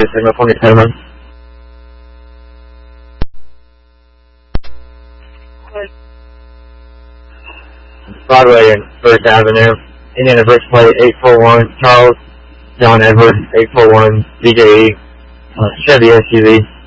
Signal 27. Broadway and First Avenue. Indiana Bridge Plate 841. Charles John Edward 841. DJE. Chevy SUV.